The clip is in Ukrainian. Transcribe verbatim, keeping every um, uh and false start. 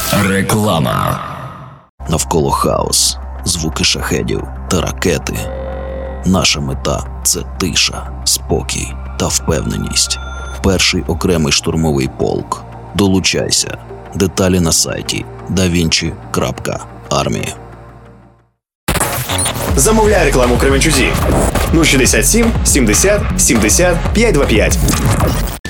Реклама. Навколо хаос, звуки шахедів та ракети. Наша мета – це тиша, спокій та впевненість. Перший окремий штурмовий полк. Долучайся. Деталі на сайті давінчі крапка армія. Замовляй рекламу в Кременчузі. нуль шістдесят сім сімдесят сімдесят п'ятсот двадцять п'ять.